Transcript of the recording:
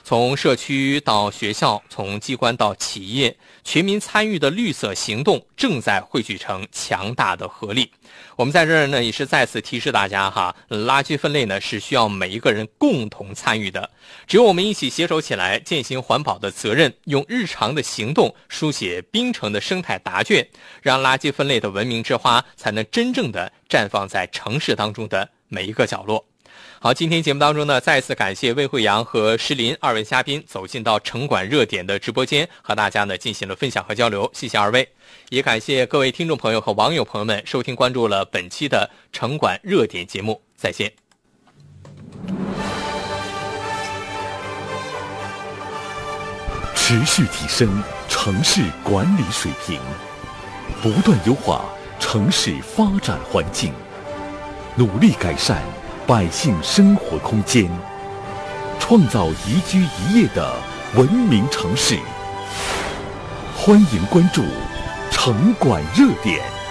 从社区到学校，从机关到企业，全民参与的绿色行动正在汇聚成强大的合力。我们在这儿呢，也是再次提示大家哈，垃圾分类呢是需要每一个人共同参与的。只有我们一起携手起来，践行环保的责任，用日常的行动书写滨城的生态答卷，让垃圾分类的文明之花才能真正的绽放在城市当中的每一个角落。好，今天节目当中呢，再次感谢魏慧阳和施林二位嘉宾走进到城管热点的直播间，和大家呢进行了分享和交流，谢谢二位。也感谢各位听众朋友和网友朋友们收听关注了本期的城管热点节目，再见。 持续提升城市管理水平，不断优化城市发展环境，努力改善百姓生活空间，创造宜居宜业的文明城市。欢迎关注城管热点。